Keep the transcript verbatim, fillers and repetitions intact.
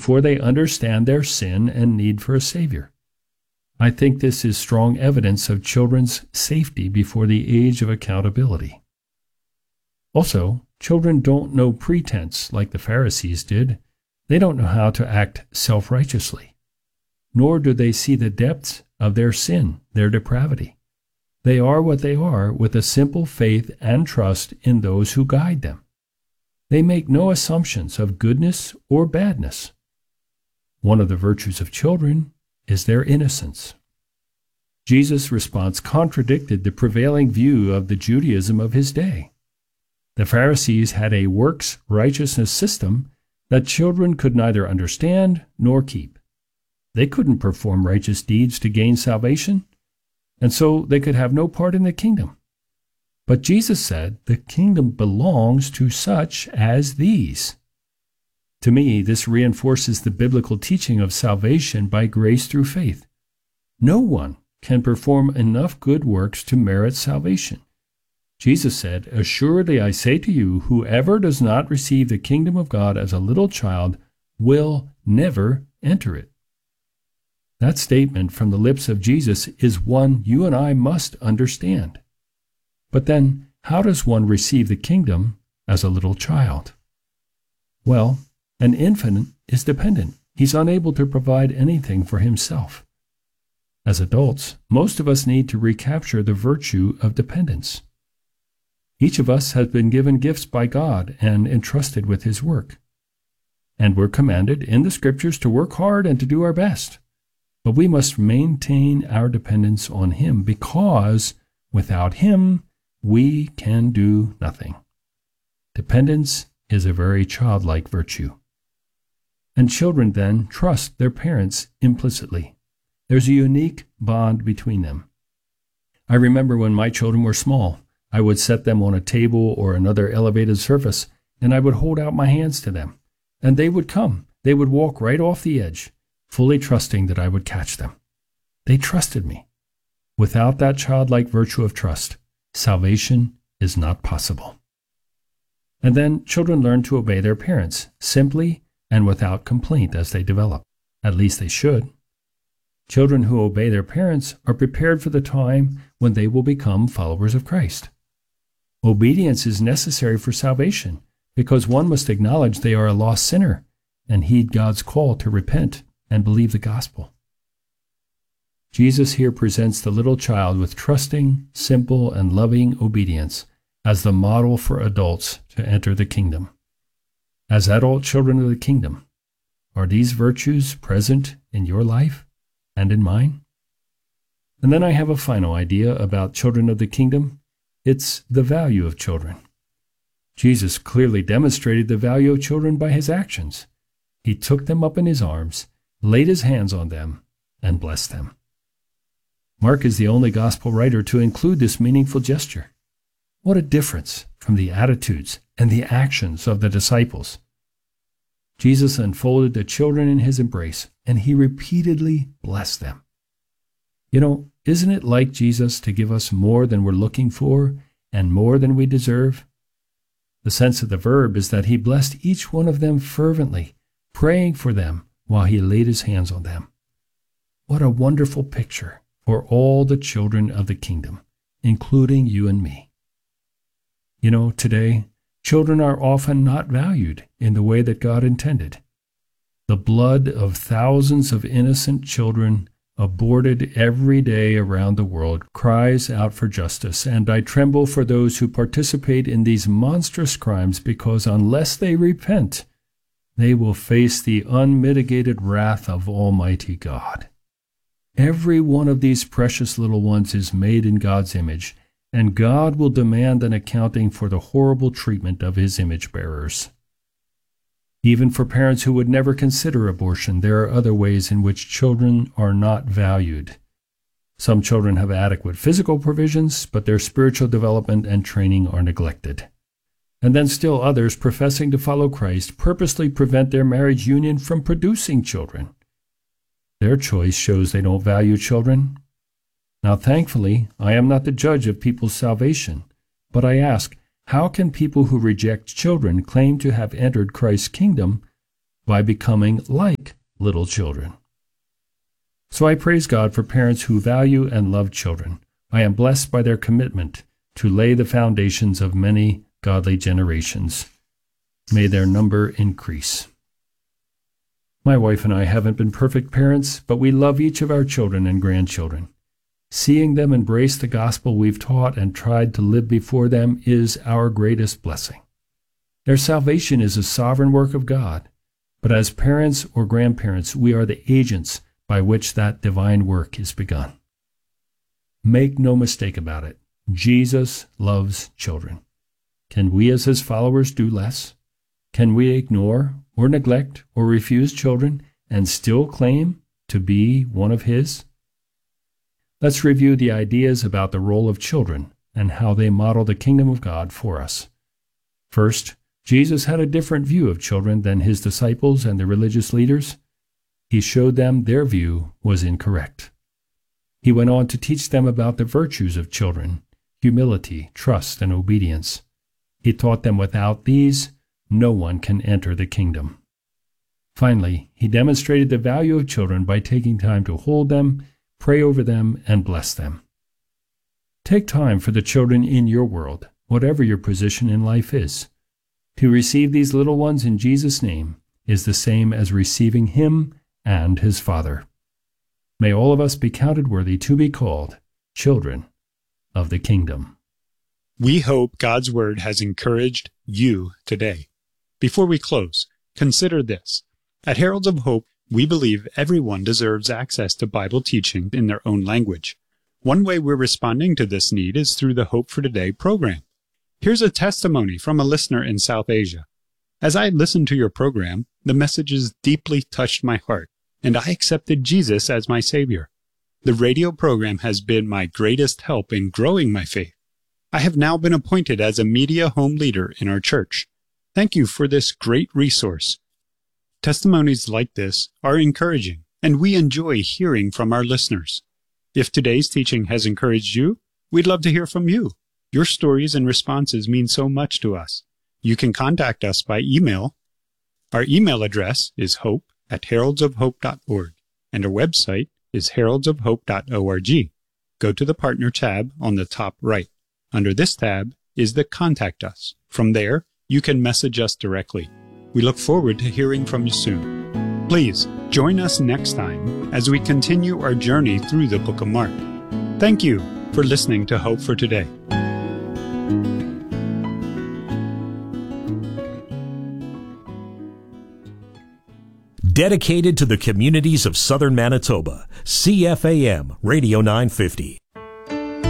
before they understand their sin and need for a Savior. I think this is strong evidence of children's safety before the age of accountability. Also, children don't know pretense like the Pharisees did. They don't know how to act self-righteously, nor do they see the depths of their sin, their depravity. They are what they are with a simple faith and trust in those who guide them. They make no assumptions of goodness or badness. One of the virtues of children is their innocence. Jesus' response contradicted the prevailing view of the Judaism of his day. The Pharisees had a works righteousness system that children could neither understand nor keep. They couldn't perform righteous deeds to gain salvation, and so they could have no part in the kingdom. But Jesus said the kingdom belongs to such as these. To me, this reinforces the biblical teaching of salvation by grace through faith. No one can perform enough good works to merit salvation. Jesus said, "Assuredly I say to you, whoever does not receive the kingdom of God as a little child will never enter it." That statement from the lips of Jesus is one you and I must understand. But then, how does one receive the kingdom as a little child? Well, an infant is dependent. He's unable to provide anything for himself. As adults, most of us need to recapture the virtue of dependence. Each of us has been given gifts by God and entrusted with his work. And we're commanded in the Scriptures to work hard and to do our best. But we must maintain our dependence on him because without him, we can do nothing. Dependence is a very childlike virtue. And children then trust their parents implicitly. There's a unique bond between them. I remember when my children were small, I would set them on a table or another elevated surface, and I would hold out my hands to them. And they would come. They would walk right off the edge, fully trusting that I would catch them. They trusted me. Without that childlike virtue of trust, salvation is not possible. And then children learn to obey their parents, simply and without complaint as they develop. At least they should. Children who obey their parents are prepared for the time when they will become followers of Christ. Obedience is necessary for salvation because one must acknowledge they are a lost sinner and heed God's call to repent and believe the gospel. Jesus here presents the little child with trusting, simple, and loving obedience as the model for adults to enter the kingdom. As adult children of the kingdom, are these virtues present in your life and in mine? And then I have a final idea about children of the kingdom. It's the value of children. Jesus clearly demonstrated the value of children by his actions. He took them up in his arms, laid his hands on them, and blessed them. Mark is the only gospel writer to include this meaningful gesture. What a difference from the attitudes and the actions of the disciples. Jesus unfolded the children in his embrace, and he repeatedly blessed them. You know, isn't it like Jesus to give us more than we're looking for and more than we deserve? The sense of the verb is that he blessed each one of them fervently, praying for them while he laid his hands on them. What a wonderful picture for all the children of the kingdom, including you and me. You know, today, children are often not valued in the way that God intended. The blood of thousands of innocent children aborted every day around the world cries out for justice, and I tremble for those who participate in these monstrous crimes because unless they repent, they will face the unmitigated wrath of Almighty God. Every one of these precious little ones is made in God's image, and God will demand an accounting for the horrible treatment of his image bearers. Even for parents who would never consider abortion, there are other ways in which children are not valued. Some children have adequate physical provisions, but their spiritual development and training are neglected. And then still others, professing to follow Christ, purposely prevent their marriage union from producing children. Their choice shows they don't value children. Now, thankfully, I am not the judge of people's salvation, but I ask, how can people who reject children claim to have entered Christ's kingdom by becoming like little children. So I praise God for parents who value and love children. I am blessed by their commitment to lay the foundations of many godly generations. May their number increase. My wife and I haven't been perfect parents, but we love each of our children and grandchildren. Seeing them embrace the gospel we've taught and tried to live before them is our greatest blessing. Their salvation is a sovereign work of God, but as parents or grandparents, we are the agents by which that divine work is begun. Make no mistake about it, Jesus loves children. Can we as his followers do less? Can we ignore or neglect or refuse children and still claim to be one of his? Let's review the ideas about the role of children and how they model the kingdom of God for us. First, Jesus had a different view of children than his disciples and the religious leaders. He showed them their view was incorrect. He went on to teach them about the virtues of children, humility, trust, and obedience. He taught them without these, no one can enter the kingdom. Finally, he demonstrated the value of children by taking time to hold them, pray over them, and bless them. Take time for the children in your world, whatever your position in life is. To receive these little ones in Jesus' name is the same as receiving him and his Father. May all of us be counted worthy to be called children of the kingdom. We hope God's Word has encouraged you today. Before we close, consider this. At Heralds of Hope, we believe everyone deserves access to Bible teaching in their own language. One way we're responding to this need is through the Hope for Today program. Here's a testimony from a listener in South Asia. As I listened to your program, the messages deeply touched my heart, and I accepted Jesus as my Savior. The radio program has been my greatest help in growing my faith. I have now been appointed as a media home leader in our church. Thank you for this great resource. Testimonies like this are encouraging, and we enjoy hearing from our listeners. If today's teaching has encouraged you, we'd love to hear from you. Your stories and responses mean so much to us. You can contact us by email. Our email address is hope at heralds of hope dot org, and our website is heralds of hope dot org. Go to the Partner tab on the top right. Under this tab is the Contact Us. From there, you can message us directly. We look forward to hearing from you soon. Please join us next time as we continue our journey through the Book of Mark. Thank you for listening to Hope for Today. Dedicated to the communities of southern Manitoba, C F A M Radio nine fifty.